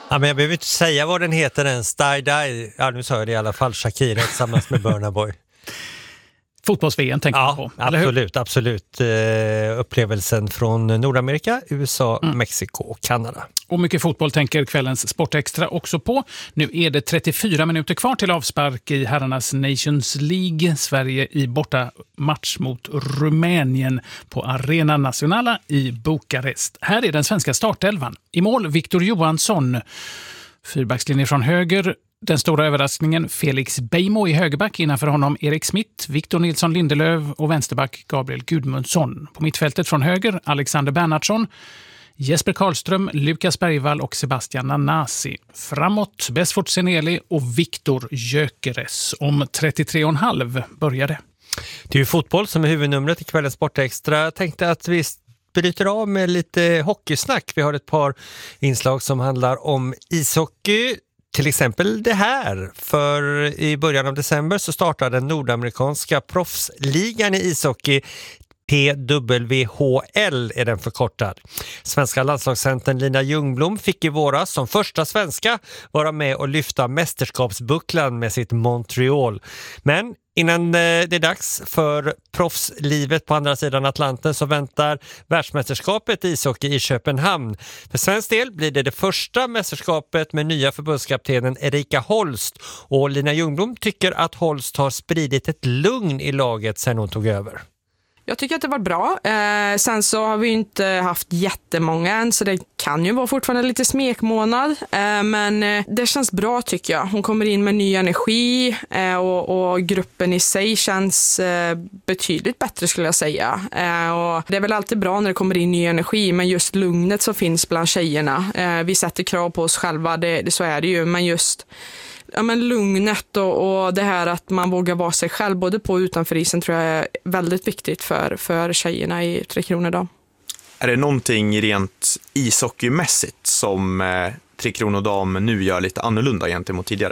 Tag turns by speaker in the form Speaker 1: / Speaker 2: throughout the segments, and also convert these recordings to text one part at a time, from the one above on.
Speaker 1: Ja, men jag behöver inte säga vad den heter ens. Die. Ja, nu sa jag det i alla fall. Shakira tillsammans med Burna Boy.
Speaker 2: Fotbolls-VM tänker man på.
Speaker 1: Absolut. Upplevelsen från Nordamerika, USA, Mexiko och Kanada.
Speaker 2: Och mycket fotboll tänker kvällens Sportextra också på. Nu är det 34 minuter kvar till avspark i herrarnas Nations League. Sverige i borta match mot Rumänien på Arena Nacionala i Bukarest. Här är den svenska startelvan. I mål Victor Johansson. Fyrbackslinje från höger. Den stora överraskningen Felix Beijmo i högerback, innanför honom Erik Smith, Victor Nilsson Lindelöf och vänsterback Gabriel Gudmundsson. På mittfältet från höger Alexander Bernhardsson, Jesper Karlström, Lukas Bergvall och Sebastian Nanasi. Framåt Besfort Seneli och Viktor Gyökeres. Om 33,5 började.
Speaker 1: Det är ju fotboll som är huvudnumret i kvällens Sportextra. Jag tänkte att vi bryter av med lite hockeysnack. Vi har ett par inslag som handlar om ishockey. Till exempel det här, för i början av december så startade den nordamerikanska proffsligan i ishockey, PWHL är den förkortad. Svenska landslagscentern Lina Ljungblom fick i våras som första svenska vara med och lyfta mästerskapsbucklan med sitt Montreal. Men innan det är dags för proffslivet på andra sidan Atlanten så väntar världsmästerskapet i ishockey i Köpenhamn. För svensk del blir det första mästerskapet med nya förbundskaptenen Erika Holst. Och Lina Ljungblom tycker att Holst har spridit ett lugn i laget sedan hon tog över.
Speaker 3: Jag tycker att det var bra. Sen så har vi inte haft jättemånga än, så det kan ju vara fortfarande lite smekmånad. Men det känns bra tycker jag. Hon kommer in med ny energi och gruppen i sig känns betydligt bättre skulle jag säga. Och det är väl alltid bra när det kommer in ny energi, men just lugnet som finns bland tjejerna. Vi sätter krav på oss själva, så är det ju, men just... Ja, men lugnet och det här att man vågar vara sig själv både på och utanför isen tror jag är väldigt viktigt för tjejerna i Tre Kronor Dam.
Speaker 4: Är det någonting rent ishockeymässigt som Tre Kronor Dam nu gör lite annorlunda gentemot tidigare?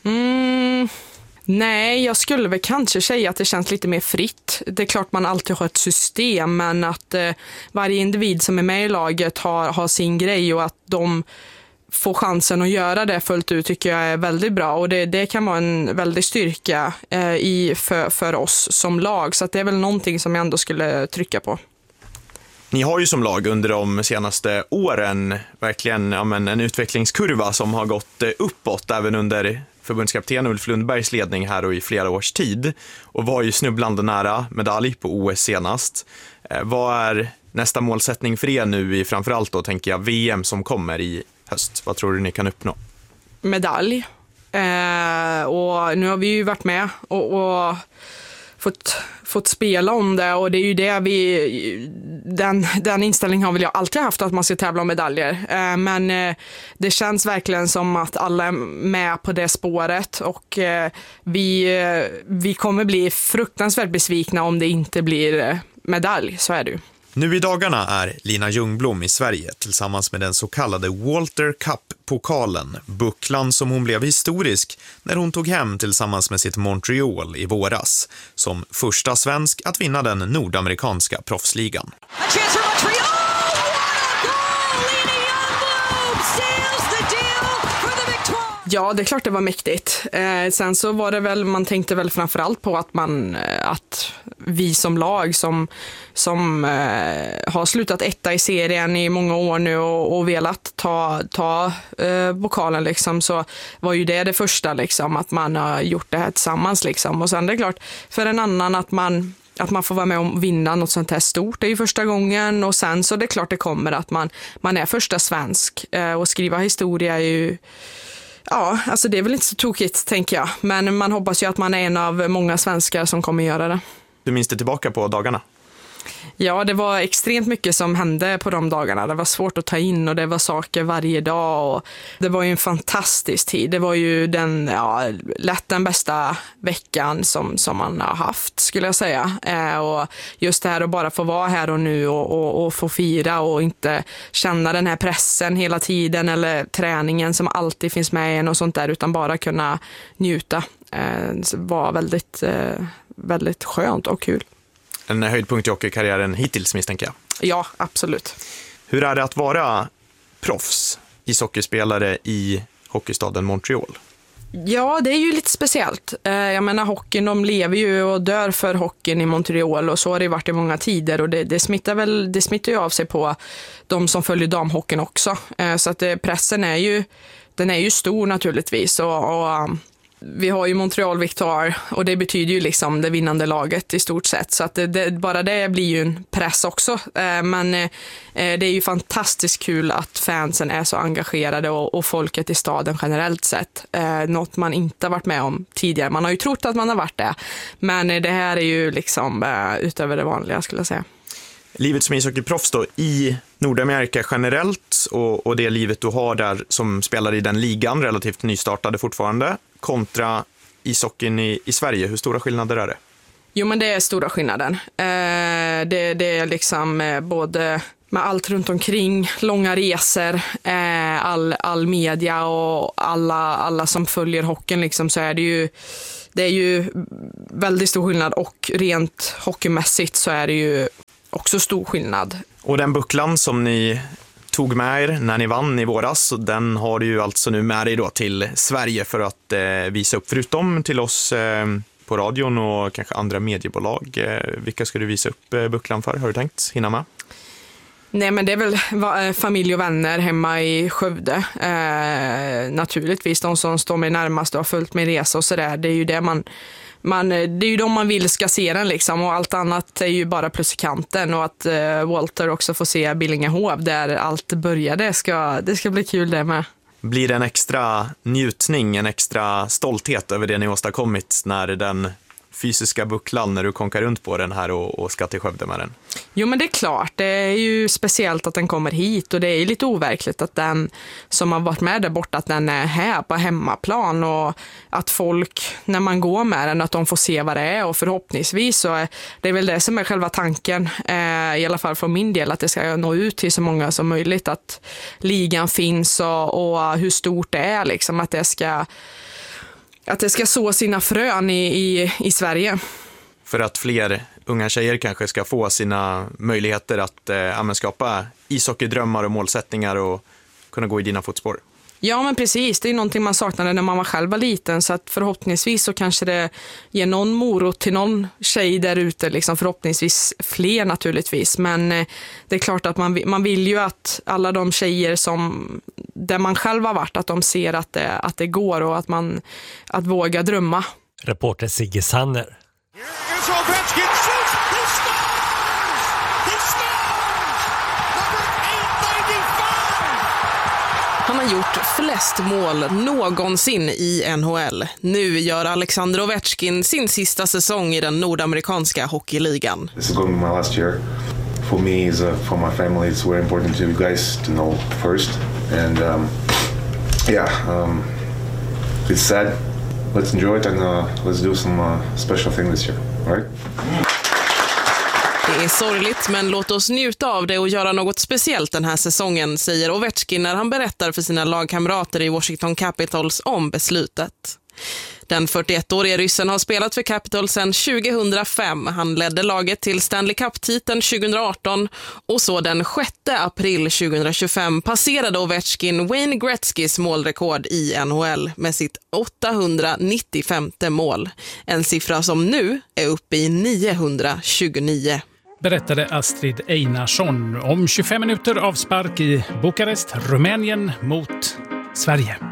Speaker 3: Nej, jag skulle väl kanske säga att det känns lite mer fritt. Det är klart man alltid har ett system, men att varje individ som är med i laget har sin grej och att de få chansen att göra det fullt ut tycker jag är väldigt bra, och det kan vara en väldig styrka för oss som lag, så att det är väl någonting som jag ändå skulle trycka på.
Speaker 4: Ni har ju som lag under de senaste åren verkligen en utvecklingskurva som har gått uppåt även under förbundskapten Ulf Lundbergs ledning här och i flera års tid, och var ju snubblande nära medalj på OS senast. Vad är nästa målsättning för er nu i framförallt då tänker jag VM som kommer i höst? Vad tror du ni kan uppnå?
Speaker 3: Medalj. Och nu har vi ju varit med och fått spela om det, och det är ju det den inställningen har väl jag alltid haft, att man ska tävla om medaljer. Men det känns verkligen som att alla är med på det spåret, och vi kommer bli fruktansvärt besvikna om det inte blir medalj, så är det ju.
Speaker 4: Nu i dagarna är Lina Ljungblom i Sverige tillsammans med den så kallade Walter Cup-pokalen, bucklan som hon blev historisk när hon tog hem tillsammans med sitt Montreal i våras, som första svensk att vinna den nordamerikanska proffsligan.
Speaker 3: Ja, det är klart det var mäktigt. Sen så var det väl, man tänkte väl framförallt på att vi som lag som har slutat etta i serien i många år nu och velat ta pokalen liksom, så var ju det första liksom, att man har gjort det här tillsammans liksom. Och sen det är klart för en annan att man får vara med och vinna något sånt här stort, det är ju första gången, och sen så det är klart det kommer att man är första svensk, och skriva historia är ju, ja, alltså det är väl inte så tokigt tänker jag, men man hoppas ju att man är en av många svenskar som kommer göra det.
Speaker 4: Du minns det tillbaka på dagarna?
Speaker 3: Ja, det var extremt mycket som hände på de dagarna. Det var svårt att ta in och det var saker varje dag. Och det var ju en fantastisk tid. Det var ju lätt den bästa veckan som man har haft, skulle jag säga. Och just det här att bara få vara här och nu och få fira och inte känna den här pressen hela tiden eller träningen som alltid finns med en och sånt där, utan bara kunna njuta. Det var väldigt, väldigt skönt och kul.
Speaker 4: En höjdpunkt i hockeykarriären hittills misstänker jag.
Speaker 3: Ja, absolut.
Speaker 4: Hur är det att vara proffs ishockeyspelare i hockeystaden Montreal?
Speaker 3: Ja, det är ju lite speciellt. Jag menar, hockeyn, de lever ju och dör för hockeyn i Montreal, och så har det varit i många tider, och det smittar ju av sig på de som följer damhockeyn också. Så att pressen är ju stor naturligtvis, och vi har ju Montreal Victoire, och det betyder ju liksom det vinnande laget i stort sett, så att bara det blir ju en press också, men det är ju fantastiskt kul att fansen är så engagerade, och folket i staden generellt sett, något man inte har varit med om tidigare. Man har ju trott att man har varit det, men det här är ju liksom utöver det vanliga, skulle jag säga.
Speaker 4: Livet som ishockeyproffs då i Nordamerika generellt, och det livet du har där som spelar i den ligan, relativt nystartade fortfarande, kontra ishockeyn i Sverige, hur stora skillnader är det?
Speaker 3: Jo, men det är stora skillnaden. Det är liksom både med allt runt omkring, långa resor, all media och alla som följer hockeyn liksom, så är det är ju väldigt stor skillnad, och rent hockeymässigt så är det ju också stor skillnad. Och
Speaker 4: den bucklan som ni tog med er när ni vann i våras, den har du ju alltså nu med dig då till Sverige för att visa upp, förutom till oss på radion och kanske andra mediebolag. Vilka ska du visa upp bucklan för? Har du tänkt hinna med?
Speaker 3: Nej, men det är väl familj och vänner hemma i Skövde. Naturligtvis de som står mig närmast och har följt min resa och sådär. Det är ju det det är ju de man vill ska se den liksom, och allt annat är ju bara plus i kanten, och att Walter också får se Billingehov där allt började, det ska bli kul det med.
Speaker 4: Blir det en extra njutning, en extra stolthet över det ni åstadkommit när den fysiska bucklan, när du konkar runt på den här och ska till Skövde med den?
Speaker 3: Jo, men det är klart, det är ju speciellt att den kommer hit, och det är lite overkligt att den som har varit med där borta, att den är här på hemmaplan, och att folk, när man går med den, att de får se vad det är, och förhoppningsvis så är det väl det som är själva tanken, i alla fall från min del, att det ska nå ut till så många som möjligt, att ligan finns och hur stort det är liksom, att det ska så sina frön i Sverige.
Speaker 4: För att fler unga tjejer kanske ska få sina möjligheter att skapa ishockeydrömmar och målsättningar och kunna gå i dina fotspår.
Speaker 3: Ja, men precis. Det är någonting man saknade när man var själv liten, så att förhoppningsvis så kanske det ger någon morot till någon tjej där ute, liksom, förhoppningsvis fler naturligtvis, men det är klart att man vill ju att alla de tjejer där man själv har varit, att de ser att det går, och att våga drömma.
Speaker 1: Reporter Sigge Sanner.
Speaker 5: Han har gjort flest mål någonsin i NHL. Nu gör Alexander Ovechkin sin sista säsong i den nordamerikanska hockeyligan.
Speaker 6: This is going to be my last year. For me, for my family, it's very important to you guys to know first. And it's sad. Let's enjoy it and let's do some special thing this year. All right?
Speaker 5: Det är sorgligt, men låt oss njuta av det och göra något speciellt den här säsongen, säger Ovechkin när han berättar för sina lagkamrater i Washington Capitals om beslutet. Den 41-åriga ryssen har spelat för Capitals sedan 2005. Han ledde laget till Stanley Cup-titeln 2018, och så den 6 april 2025 passerade Ovechkin Wayne Gretzkys målrekord i NHL med sitt 895 mål. En siffra som nu är uppe i 929.
Speaker 2: Berättade Astrid Einarsson om 25 minuter avspark i Bukarest, Rumänien mot Sverige.